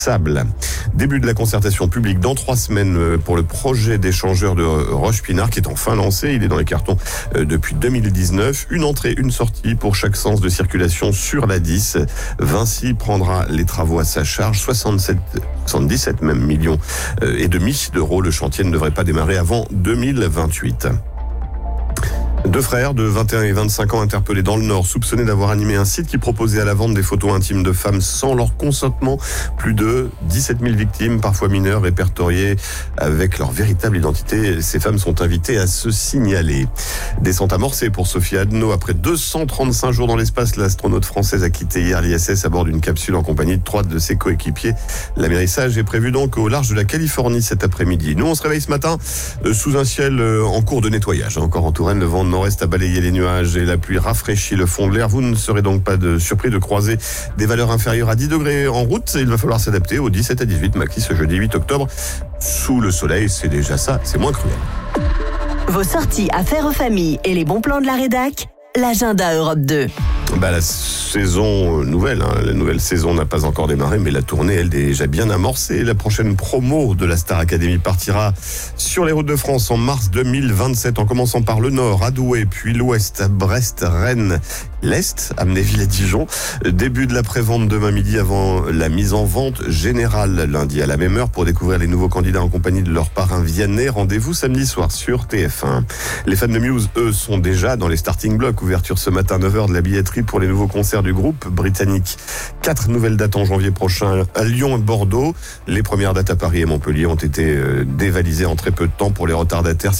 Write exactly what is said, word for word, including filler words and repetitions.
Sable. Début de la concertation publique dans trois semaines pour le projet d'échangeur de Roche-Pinard qui est enfin lancé. Il est dans les cartons depuis deux mille dix-neuf. Une entrée, une sortie pour chaque sens de circulation sur l'A dix. Vinci prendra les travaux à sa charge. soixante-sept, soixante-dix-sept même millions et demi d'euros. Le chantier ne devrait pas démarrer avant deux mille vingt-huit. Deux frères de vingt et un et vingt-cinq ans interpellés dans le Nord, soupçonnés d'avoir animé un site qui proposait à la vente des photos intimes de femmes sans leur consentement. Plus de dix-sept mille victimes, parfois mineures, répertoriées avec leur véritable identité. Ces femmes sont invitées à se signaler. Descente amorcée pour Sophie Adno. Après deux cent trente-cinq jours dans l'espace, l'astronaute française a quitté hier l'I S S à bord d'une capsule en compagnie de trois de ses coéquipiers. L'amérissage est prévu donc au large de la Californie cet après-midi. Nous, on se réveille ce matin sous un ciel en cours de nettoyage. Encore en Touraine, le vent nord-est a balayé les nuages et la pluie rafraîchit le fond de l'air. Vous ne serez donc pas de surpris de croiser des valeurs inférieures à dix degrés en route. Il va falloir s'adapter au dix-sept à dix-huit maxi ce jeudi huit octobre. Sous le soleil, c'est déjà ça, c'est moins cruel. Vos sorties affaires aux familles et les bons plans de la rédac, l'agenda Europe deux. Bah, la saison nouvelle, hein, la nouvelle saison n'a pas encore démarré, mais la tournée, elle, est déjà bien amorcée. La prochaine promo de la Star Academy partira sur les routes de France en mars deux mille vingt-sept, en commençant par le nord, à Douai, puis l'ouest, à Brest, Rennes, l'est, Amnéville et Dijon. Début de la prévente demain midi avant la mise en vente générale lundi à la même heure pour découvrir les nouveaux candidats en compagnie de leur parrain Vianney. Rendez-vous samedi soir sur T F un. Les fans de Muse, eux, sont déjà dans les starting blocks. Ouverture ce matin neuf heures de la billetterie pour les nouveaux concerts du groupe britannique. Quatre nouvelles dates en janvier prochain à Lyon et Bordeaux. Les premières dates à Paris et Montpellier ont été dévalisées en très peu de temps pour les retardataires.